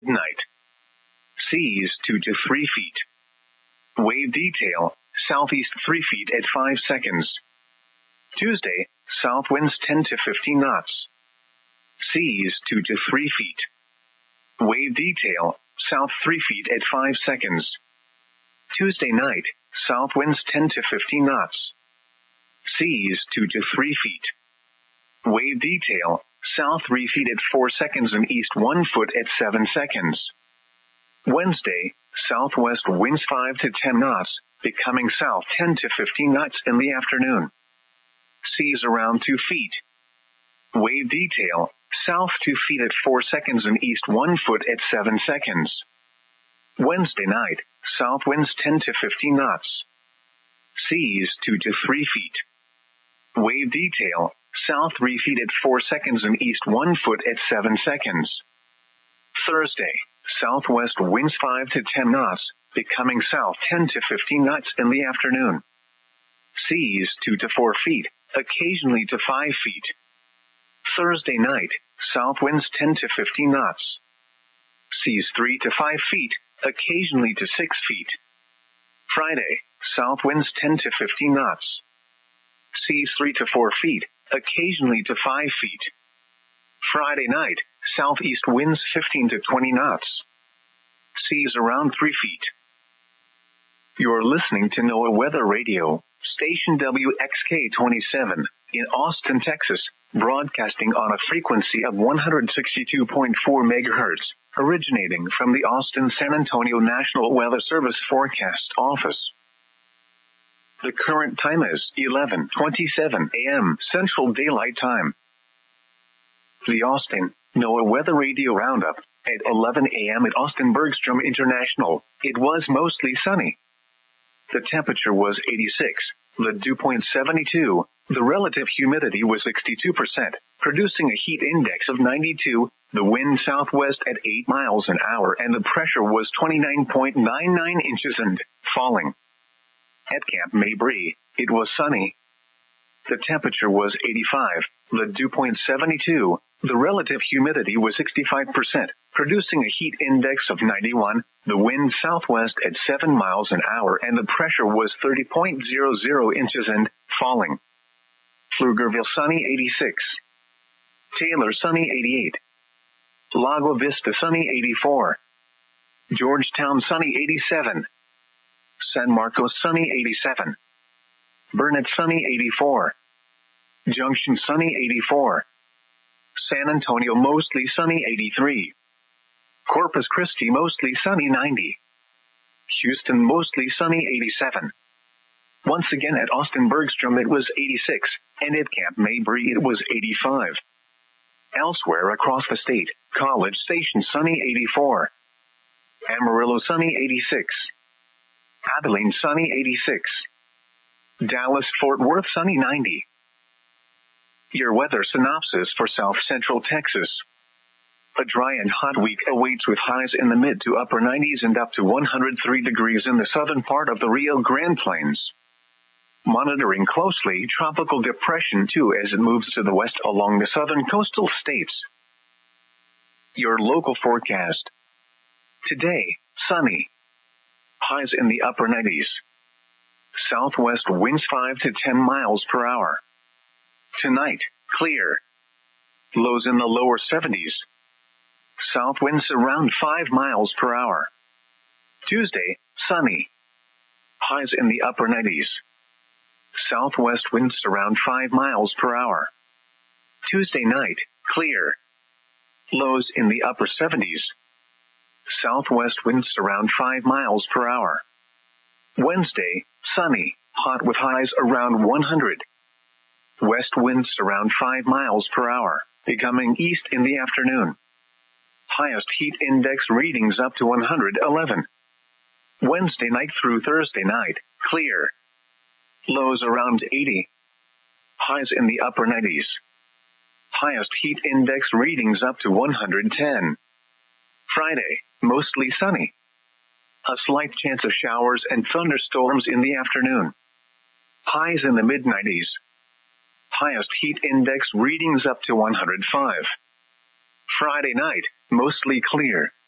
Night. Seas 2 to 3 feet. Wave detail, southeast 3 feet at 5 seconds. Tuesday, south winds 10 to 15 knots. Seas 2 to 3 feet. Wave detail, south 3 feet at 5 seconds. Tuesday night, south winds 10 to 15 knots. Seas 2 to 3 feet. Wave detail, south 3 feet at 4 seconds and east 1 foot at 7 seconds. Wednesday, southwest winds 5 to 10 knots, becoming south 10 to 15 knots in the afternoon. Seas around 2 feet. Wave detail, south 2 feet at 4 seconds and east 1 foot at 7 seconds. Wednesday night, south winds 10 to 15 knots. Seas 2 to 3 feet. Wave detail, south 3 feet at 4 seconds and east 1 foot at 7 seconds. Thursday, southwest winds 5 to 10 knots, becoming south 10 to 15 knots in the afternoon. Seas 2 to 4 feet, occasionally to 5 feet. Thursday night, south winds 10 to 15 knots. Seas 3 to 5 feet, occasionally to 6 feet. Friday, south winds 10 to 15 knots. Seas 3 to 4 feet, occasionally to 5 feet. Friday night, southeast winds 15 to 20 knots. Seas around 3 feet. You're listening to NOAA Weather Radio, station WXK-27, in Austin, Texas, broadcasting on a frequency of 162.4 MHz, originating from the Austin-San Antonio National Weather Service Forecast Office. The current time is 11:27 a.m. Central Daylight Time. The Austin NOAA Weather Radio Roundup. At 11 a.m. at Austin Bergstrom International, it was mostly sunny. The temperature was 86, the dew point 72, the relative humidity was 62%, producing a heat index of 92, the wind southwest at 8 miles an hour, and the pressure was 29.99 inches and falling. At Camp Mabry, it was sunny. The temperature was 85, the dew point 72, the relative humidity was 65%, producing a heat index of 91, the wind southwest at 7 miles an hour, and the pressure was 30.00 inches and falling. Pflugerville sunny 86. Taylor sunny 88. Lago Vista sunny 84. Georgetown sunny 87. San Marcos sunny 87. Burnett sunny 84. Junction sunny 84. San Antonio mostly sunny 83. Corpus Christi mostly sunny 90. Houston mostly sunny 87. Once again at Austin Bergstrom it was 86, and at Camp Mabry it was 85. Elsewhere across the state, College Station sunny 84. Amarillo sunny 86. Abilene sunny 86. Dallas Fort Worth sunny 90. Your weather synopsis for South Central Texas. A dry and hot week awaits with highs in the mid to upper 90s and up to 103 degrees in the southern part of the Rio Grande Plains. Monitoring closely Tropical Depression 2 as it moves to the west along the southern coastal states. Your local forecast. Today, sunny. Highs in the upper 90s. Southwest winds 5 to 10 miles per hour. Tonight, clear. Lows in the lower 70s. South winds around 5 miles per hour. Tuesday, sunny. Highs in the upper 90s. Southwest winds around 5 miles per hour. Tuesday night, clear. Lows in the upper 70s. Southwest winds around 5 miles per hour. Wednesday, sunny, hot with highs around 100. West winds around 5 miles per hour, becoming east in the afternoon. Highest heat index readings up to 111. Wednesday night through Thursday night, clear. Lows around 80. Highs in the upper 90s. Highest heat index readings up to 110. Friday, mostly sunny. A slight chance of showers and thunderstorms in the afternoon. Highs in the mid-90s. Highest heat index readings up to 105. Friday night, mostly clear.